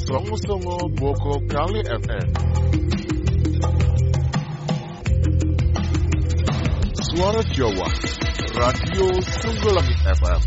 Songo Boko Kali FM. Suara Jawa, Radio Songgolangit FM.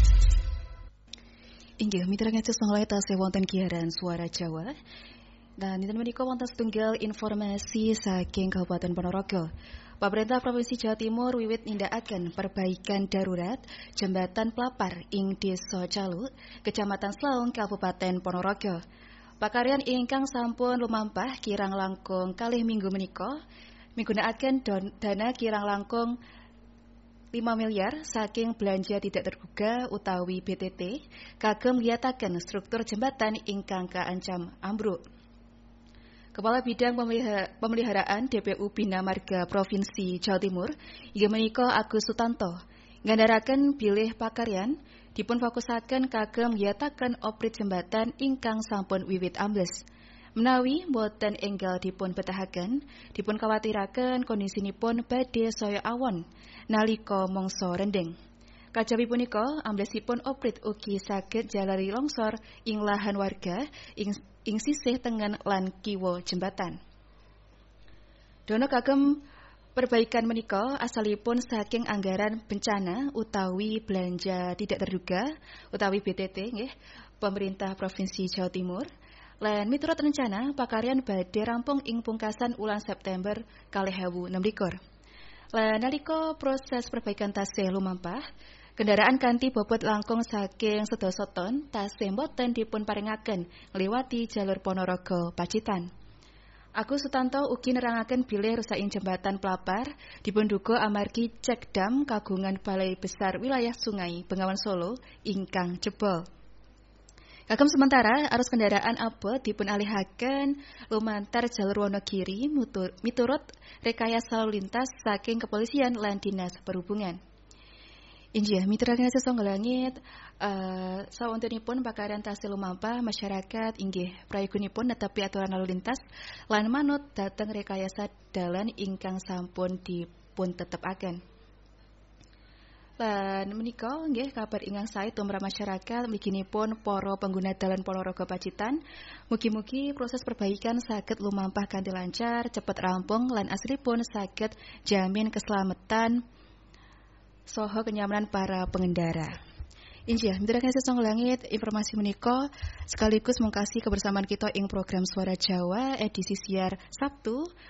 Inggih mitra ngaji songlai tasih wonten giaran Suara Jawa. Dan dinten menika wonten setunggal informasi saking Kabupaten Ponorogo. Pemerintah Provinsi Jawa Timur wiwit nindakaken perbaikan darurat jembatan Pelapar ing Desa Calu, Kecamatan Slaung, Kabupaten Ponorogo. Pakaryan ingkang sampun lumampah kirang langkung kalih minggu menika migunakaken dana kirang langkung 5 miliar saking belanja tidak terduga utawi BTT kagem ngliyataken struktur jembatan ingkang kaancam ambruk. Kepala Bidang Pemeliharaan DPU Bina Marga Provinsi Jawa Timur, inggih menika Agus Sutanto, ngandharaken bilih pakaryan dipun fokusaken kagem ngliyataken oprit jembatan ingkang sampun wiwit ambles. Menawi boten enggal dipun betahaken, dipun kawatiraken kondisinipun badhe saya awon nalika mangsa rendheng. Kajawi punika amblesipun oprit ugi saged jalari longsor ing lahan warga ing sisih tengen lan kiwa jembatan. Dana kagem perbaikan menika asalipun saking anggaran bencana utawi belanja tidak terduga utawi BTT nggih pemerintah Provinsi Jawa Timur. Lan miturut rencana pakaryan badhe rampung ing pungkasan wulan September 2016. Lan nalika proses perbaikan tasih lumampah, kendaraan kanthi bobot langkung saking 10 ton tasih boten dipun paringaken ngliwati jalur Ponorogo Pacitan. Agus Sutanto ugi nerangaken bilih rusaking jembatan Pelapar dipunduga amargi cek dam kagungan Balai Besar Wilayah Sungai Bengawan Solo ingkang jebol. Kagem sementara arus kendaraan abot dipun alihaken lumantar jalur Wonogiri miturut rekayasa lalu lintas saking kepolisian lan dinas perhubungan. Injih mitra kinasih songgolangit sawontenipun pakaryan tasih lumampah masyarakat inggih prayogunipun netepi aturan lalu lintas lan manut dhateng rekayasa dalan ingkang sampun dipun tetepaken. Lan menika nggih kabar ingkang sae tumrap masyarakat mliginipun para pengguna dalan Ponorogo Pacitan. Mugi-mugi proses perbaikan saged lumampah kanthi lancar, cepet rampung lan asripun saged jamin keselamatan saha kenyamanan para pengendara. Injih, mitra kasih songlangit informasi menika sekaligus mengkasih kebersamaan kita ing program Suara Jawa edisi siar Sabtu